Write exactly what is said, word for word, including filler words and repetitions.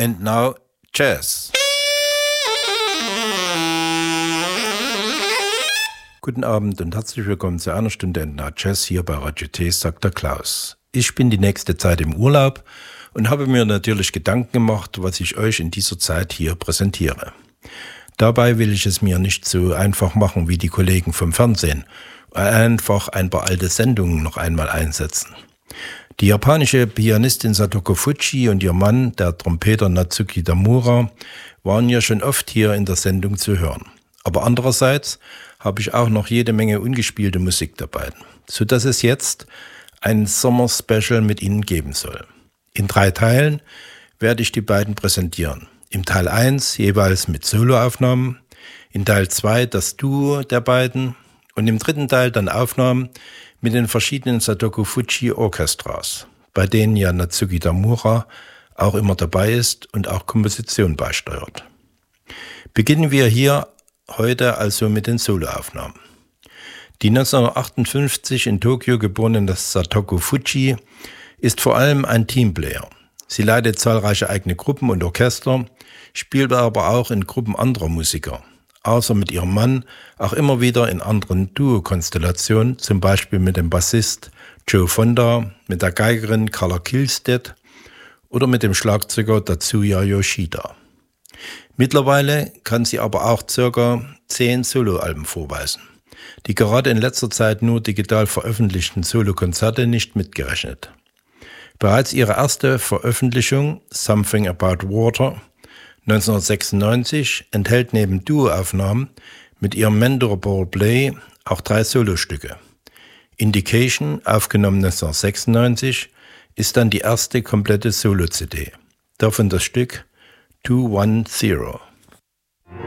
And now, Jazz. Guten Abend und herzlich willkommen zu einer Stunde And Now Jazz hier bei Radio T, sagt der Klaus. Ich bin die nächste Zeit im Urlaub und habe mir natürlich Gedanken gemacht, was ich euch in dieser Zeit hier präsentiere. Dabei will ich es mir nicht so einfach machen wie die Kollegen vom Fernsehen, einfach ein paar alte Sendungen noch einmal einsetzen. Die japanische Pianistin Satoko Fujii und ihr Mann, der Trompeter Natsuki Tamura, waren ja schon oft hier in der Sendung zu hören. Aber andererseits habe ich auch noch jede Menge ungespielte Musik dabei, sodass es jetzt ein Sommer-Special mit ihnen geben soll. In drei Teilen werde ich die beiden präsentieren. Im Teil eins jeweils mit Soloaufnahmen, in Teil zwei das Duo der beiden und im dritten Teil dann Aufnahmen mit den verschiedenen Satoko Fujii Orchestras, bei denen ja Natsuki Tamura auch immer dabei ist und auch Komposition beisteuert. Beginnen wir hier heute also mit den Soloaufnahmen. Die neunzehnhundertachtundfünfzig in Tokio geborene Satoko Fujii ist vor allem ein Teamplayer. Sie leitet zahlreiche eigene Gruppen und Orchester, spielt aber auch in Gruppen anderer Musiker. Außer mit ihrem Mann auch immer wieder in anderen Duo-Konstellationen, zum Beispiel mit dem Bassist Joe Fonda, mit der Geigerin Carla Kihlstedt oder mit dem Schlagzeuger Tatsuya Yoshida. Mittlerweile kann sie aber auch circa zehn Soloalben vorweisen. Die gerade in letzter Zeit nur digital veröffentlichten Solokonzerte nicht mitgerechnet. Bereits ihre erste Veröffentlichung, Something About Water, neunzehnhundertsechsundneunzig, enthält neben Duoaufnahmen mit ihrem Mentor Paul Bley auch drei Solostücke. Indication, aufgenommen neunzehnhundertsechsundneunzig, ist dann die erste komplette Solo-C D. Davon das Stück two one zero.